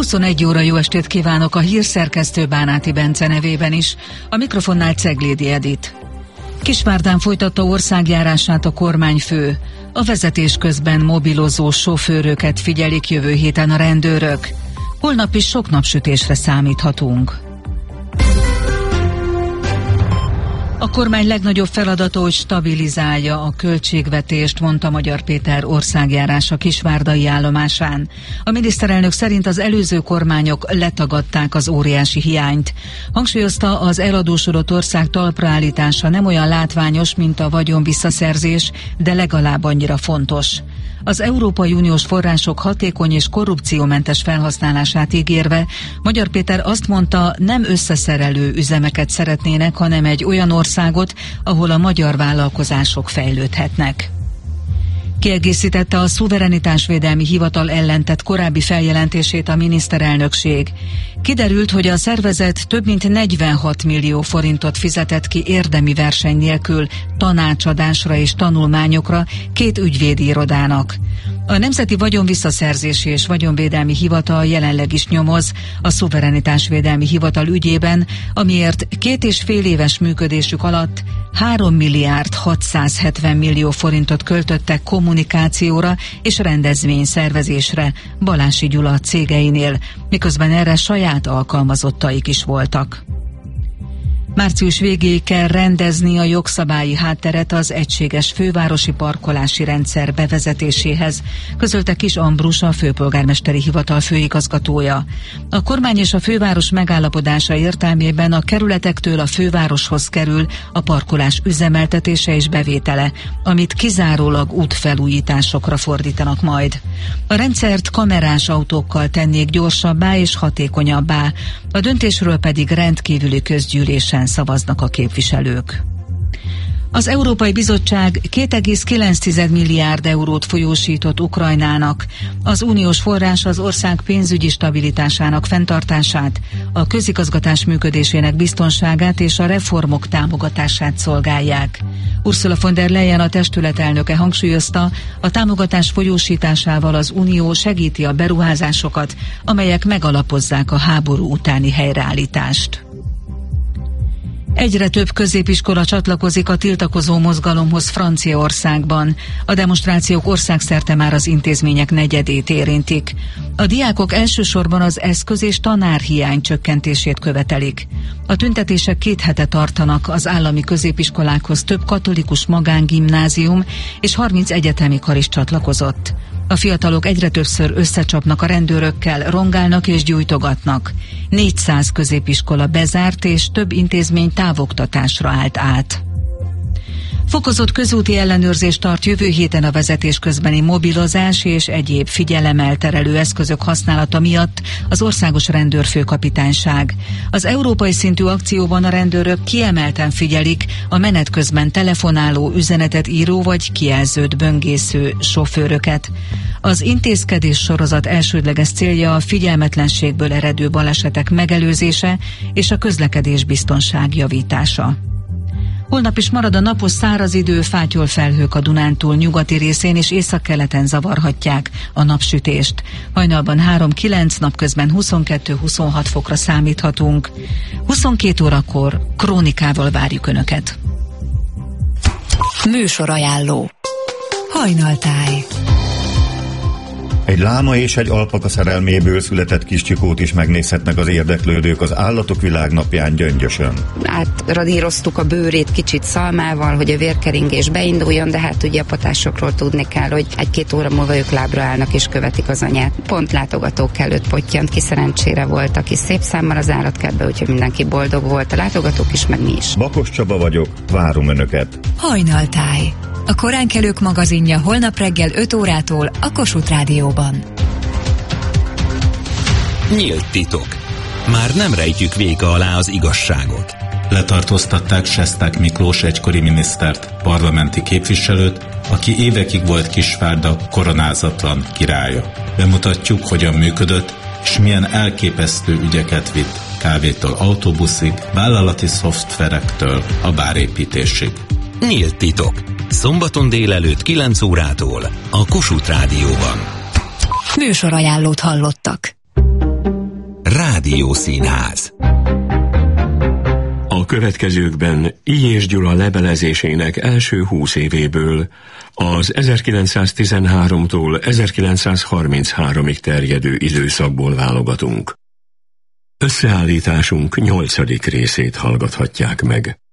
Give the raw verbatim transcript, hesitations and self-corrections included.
huszonegy óra, jó estét kívánok, a hírszerkesztő Bánáti Bence nevében is. A mikrofonnál Ceglédi Edit. Kisvárdán folytatta országjárását a kormányfő. A vezetés közben mobilozó sofőröket figyelik jövő héten a rendőrök. Holnap is sok napsütésre számíthatunk. A kormány legnagyobb feladata, hogy stabilizálja a költségvetést, mondta Magyar Péter országjárása kisvárdai állomásán. A miniszterelnök szerint az előző kormányok letagadták az óriási hiányt. Hangsúlyozta, az eladósodott ország talpraállítása nem olyan látványos, mint a vagyon visszaszerzés, de legalább annyira fontos. Az Európai Uniós források hatékony és korrupciómentes felhasználását ígérve, Magyar Péter azt mondta, nem összeszerelő üzemeket szeretnének, hanem egy olyan országot, ahol a magyar vállalkozások fejlődhetnek. Kiegészítette a Szuverenitásvédelmi Hivatal ellentett korábbi feljelentését a miniszterelnökség. Kiderült, hogy a szervezet több mint negyvenhat millió forintot fizetett ki érdemi verseny nélkül tanácsadásra és tanulmányokra két ügyvédi irodának. A Nemzeti Vagyonvisszaszerzési és Vagyonvédelmi Hivatal jelenleg is nyomoz a Szuverenitásvédelmi Hivatal ügyében, amiért két és fél éves működésük alatt három milliárd hatszázhetven millió forintot költöttek kommunikációra és rendezvényszervezésre Balási Gyula cégeinél, miközben erre saját alkalmazottaik is voltak. Március végéig kell rendezni a jogszabályi hátteret az egységes fővárosi parkolási rendszer bevezetéséhez, közölte Kis Ambrus, a főpolgármesteri hivatal főigazgatója. A kormány és a főváros megállapodása értelmében a kerületektől a fővároshoz kerül a parkolás üzemeltetése és bevétele, amit kizárólag útfelújításokra fordítanak majd. A rendszert kamerás autókkal tennék gyorsabbá és hatékonyabbá, a döntésről pedig rendkívüli közgyűlésen szavaznak a képviselők. Az Európai Bizottság két egész kilenc milliárd eurót folyósított Ukrajnának. Az uniós forrás az ország pénzügyi stabilitásának fenntartását, a közigazgatás működésének biztonságát és a reformok támogatását szolgálják. Ursula von der Leyen, a testület elnöke hangsúlyozta, a támogatás folyósításával az unió segíti a beruházásokat, amelyek megalapozzák a háború utáni helyreállítást. Egyre több középiskola csatlakozik a tiltakozó mozgalomhoz Franciaországban. A demonstrációk országszerte már az intézmények negyedét érintik. A diákok elsősorban az eszköz- és tanárhiány csökkentését követelik. A tüntetések két hete tartanak, az állami középiskolákhoz több katolikus magángimnázium és harminc egyetemi kar is csatlakozott. A fiatalok egyre többször összecsapnak a rendőrökkel, rongálnak és gyújtogatnak. négyszáz középiskola bezárt és több intézmény távoktatásra állt át. Fokozott közúti ellenőrzést tart jövő héten a vezetés közbeni mobilozás és egyéb figyelemelterelő eszközök használata miatt az Országos Rendőrfőkapitányság. Az európai szintű akcióban a rendőrök kiemelten figyelik a menet közben telefonáló, üzenetet író vagy kijelzőt böngésző sofőröket. Az intézkedés sorozat elsődleges célja a figyelmetlenségből eredő balesetek megelőzése és a közlekedés biztonság javítása. Holnap is marad a napos száraz idő, fátyol felhők a Dunántúl nyugati részén és északkeleten zavarhatják a napsütést. Hajnalban három-kilenc, napközben huszonkettő-huszonhat fokra számíthatunk. huszonkét órakor krónikával várjuk Önöket. Műsorajánló. Hajnaltáj. Egy láma és egy alpaka szerelméből született kis csikót is megnézhetnek az érdeklődők az Állatok Világnapján Gyöngyösön. Átradíroztuk a bőrét kicsit szalmával, hogy a vérkeringés beinduljon, de hát ugye a patásokról tudni kell, hogy egy-két óra múlva ők lábra állnak és követik az anyát. Pont látogatók előtt pottyant ki, szerencsére volt, aki szép számmal az állatkertbe, úgyhogy mindenki boldog volt, a látogatók is, meg mi is. Bakos Csaba vagyok, várom Önöket. Hajnaltáj. A koránkelők magazinja holnap reggel öt órától a Kossuth Rádióban. Nyílt titok. Már nem rejtjük véka alá az igazságot. Letartóztatták Sesták Miklós egykori minisztert, parlamenti képviselőt, aki évekig volt Kisvárda koronázatlan királya. Bemutatjuk, hogyan működött, és milyen elképesztő ügyeket vitt, kávétól autóbuszig, vállalati szoftverektől a bárépítésig. Nyílt titok. Szombaton délelőtt kilenc órától a Kossuth Rádióban. Műsorajánlót hallottak. Rádiószínház. A következőkben Illyés Gyula levelezésének első húsz évéből, az ezerkilencszáztizenháromtól ezerkilencszázharminchárom-ig terjedő időszakból válogatunk. Összeállításunk nyolcadik részét hallgathatják meg.